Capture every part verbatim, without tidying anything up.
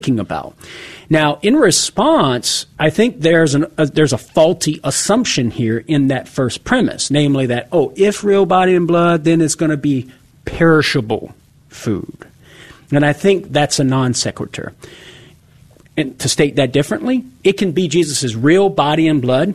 speaking about. Now, in response, I think there's an a, there's a faulty assumption here in that first premise, namely that, oh, if real body and blood, then it's going to be perishable food. And I think that's a non sequitur. And to state that differently, it can be Jesus' real body and blood,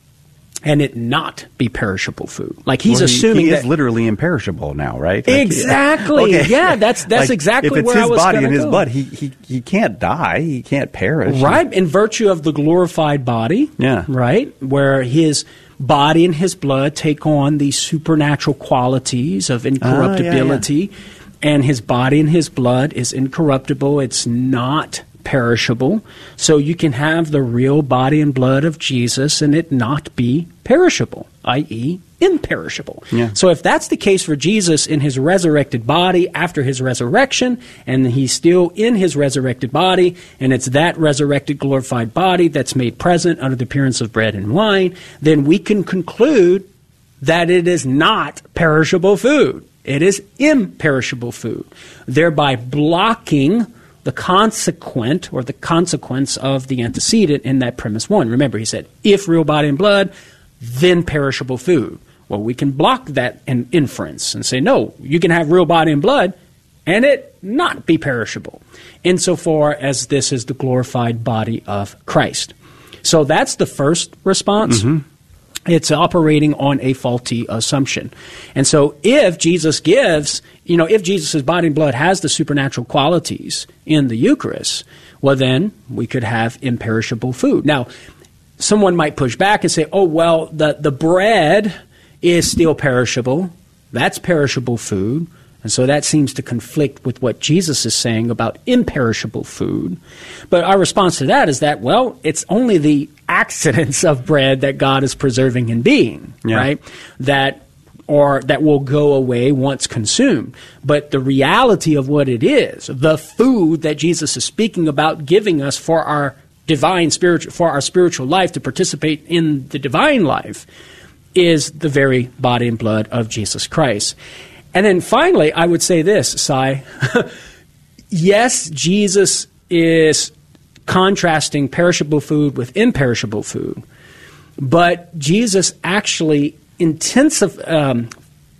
and it not be perishable food. Like he's well, he, assuming he that is literally imperishable now, right? Like, exactly. okay. Yeah, that's that's like, exactly where I was If it's his body and his go. blood, he, he he can't die. He can't perish. Right, in virtue of the glorified body. Yeah. Right, where his body and his blood take on these supernatural qualities of incorruptibility, uh, yeah, yeah. and his body and his blood is incorruptible. It's not perishable. So you can have the real body and blood of Jesus and it not be perishable, that is imperishable. Yeah. So if that's the case for Jesus in his resurrected body after his resurrection, and he's still in his resurrected body, and it's that resurrected glorified body that's made present under the appearance of bread and wine, then we can conclude that it is not perishable food. It is imperishable food, thereby blocking the consequent or the consequence of the antecedent in that premise one. Remember, he said, if real body and blood, then perishable food. Well, we can block that in inference and say, no, you can have real body and blood and it not be perishable, insofar as this is the glorified body of Christ. So that's the first response. Mm-hmm. It's operating on a faulty assumption. And so if Jesus gives, you know, if Jesus' body and blood has the supernatural qualities in the Eucharist, well, then we could have imperishable food. Now, someone might push back and say, oh, well, the, the bread is still perishable. That's perishable food. And so that seems to conflict with what Jesus is saying about imperishable food. But our response to that is that, well, it's only the accidents of bread that God is preserving in being, yeah. right? That or that will go away once consumed. But the reality of what it is, the food that Jesus is speaking about giving us for our divine spiritual for our spiritual life to participate in the divine life, is the very body and blood of Jesus Christ. And then finally, I would say this, Si. Yes, Jesus is contrasting perishable food with imperishable food, but Jesus actually intensive um,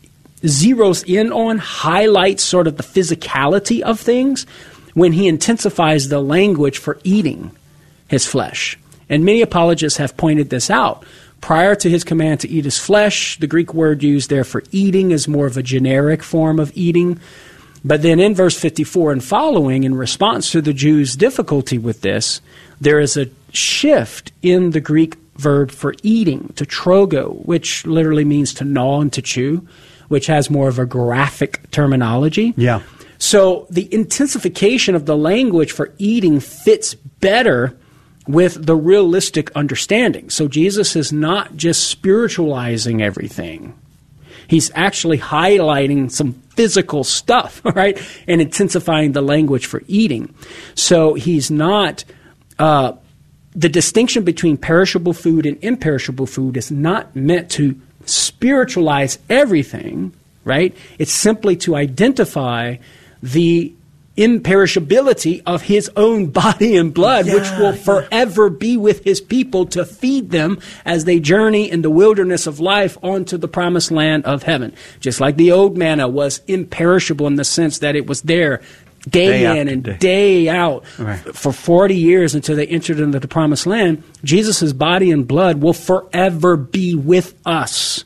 zeroes in on, highlights sort of the physicality of things when he intensifies the language for eating his flesh. And many apologists have pointed this out. Prior to his command to eat his flesh, the Greek word used there for eating is more of a generic form of eating. But then in verse fifty-four and following, in response to the Jews' difficulty with this, there is a shift in the Greek verb for eating to trogo, which literally means to gnaw and to chew, which has more of a graphic terminology. Yeah. So the intensification of the language for eating fits better with the realistic understanding. So Jesus is not just spiritualizing everything. He's actually highlighting some physical stuff, right, and intensifying the language for eating. So he's not, uh, the distinction between perishable food and imperishable food is not meant to spiritualize everything, right? It's simply to identify the imperishability of his own body and blood, yeah, which will forever be with his people to feed them as they journey in the wilderness of life onto the promised land of heaven. Just like the old manna was imperishable in the sense that it was there day, day in and day, day out right. for forty years until they entered into the promised land, Jesus' body and blood will forever be with us.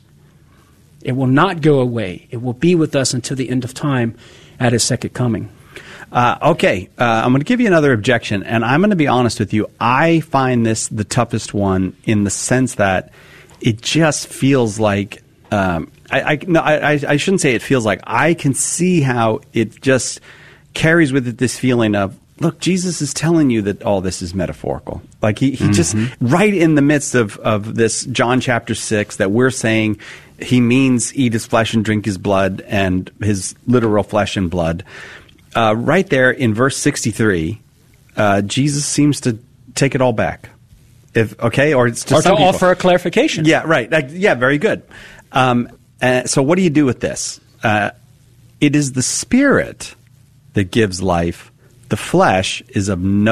It will not go away. It will be with us until the end of time at his second coming. Uh, okay, uh, I'm going to give you another objection, and I'm going to be honest with you. I find this the toughest one in the sense that it just feels like um, I, I, no, I, I shouldn't say it feels like. I can see how it just carries with it this feeling of, look, Jesus is telling you that all this is metaphorical. Like he, he mm-hmm. just right in the midst of, of this John chapter six that we're saying he means eat his flesh and drink his blood and his literal flesh and blood. Uh, right there in verse sixty-three, uh, Jesus seems to take it all back. If okay, or it's to or some to people. offer a clarification. Yeah, right. Like, yeah, very good. Um, uh, so what do you do with this? Uh, it is the Spirit that gives life. The flesh is of no